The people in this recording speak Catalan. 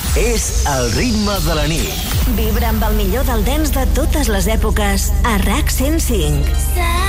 És el ritme de la nit. Vibra amb el millor del dance de totes les èpoques a RAC 105.